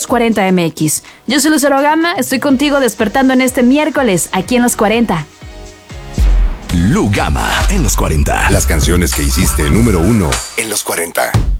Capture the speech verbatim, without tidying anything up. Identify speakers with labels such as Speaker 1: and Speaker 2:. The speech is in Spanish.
Speaker 1: Los cuarenta M X. Yo soy Lucero Gama, estoy contigo despertando en este miércoles, aquí en Los cuarenta.
Speaker 2: Lu Gama en Los cuarenta.
Speaker 3: Las canciones que hiciste número uno en Los cuarenta.